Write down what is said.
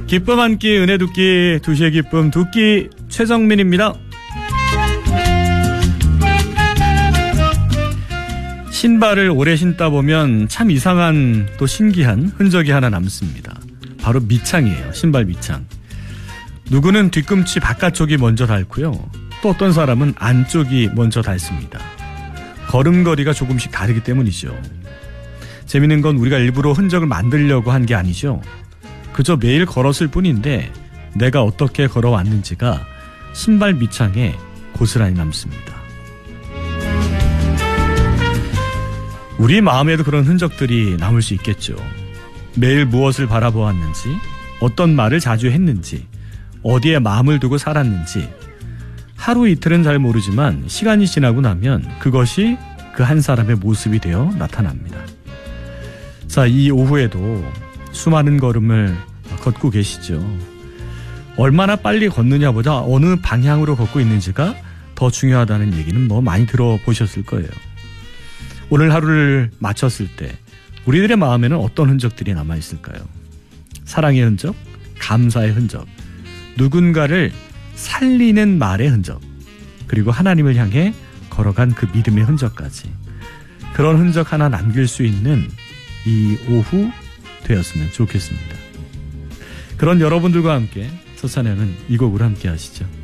기쁨 한 끼, 은혜 두 끼, 두시의 기쁨 두 끼, 최정민입니다. 신발을 오래 신다 보면 참 이상한 또 신기한 흔적이 하나 남습니다. 바로 밑창이에요. 신발 밑창. 누구는 뒤꿈치 바깥쪽이 먼저 닳고요. 또 어떤 사람은 안쪽이 먼저 닳습니다. 걸음걸이가 조금씩 다르기 때문이죠. 재밌는 건 우리가 일부러 흔적을 만들려고 한 게 아니죠. 그저 매일 걸었을 뿐인데 내가 어떻게 걸어왔는지가 신발 밑창에 고스란히 남습니다. 우리 마음에도 그런 흔적들이 남을 수 있겠죠. 매일 무엇을 바라보았는지, 어떤 말을 자주 했는지, 어디에 마음을 두고 살았는지, 하루 이틀은 잘 모르지만 시간이 지나고 나면 그것이 그 한 사람의 모습이 되어 나타납니다. 자, 이 오후에도 수많은 걸음을 걷고 계시죠. 얼마나 빨리 걷느냐보다 어느 방향으로 걷고 있는지가 더 중요하다는 얘기는 많이 들어보셨을 거예요. 오늘 하루를 마쳤을 때 우리들의 마음에는 어떤 흔적들이 남아있을까요? 사랑의 흔적, 감사의 흔적, 누군가를 살리는 말의 흔적, 그리고 하나님을 향해 걸어간 그 믿음의 흔적까지. 그런 흔적 하나 남길 수 있는 이 오후 되었으면 좋겠습니다. 그런 여러분들과 함께 서찬양은 이 곡으로 함께 하시죠.